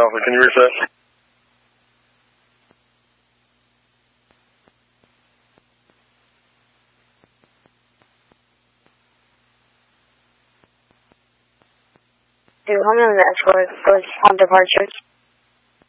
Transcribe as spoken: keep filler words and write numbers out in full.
Alpha. Can you reset? Dude, how many of the escort goes on departure?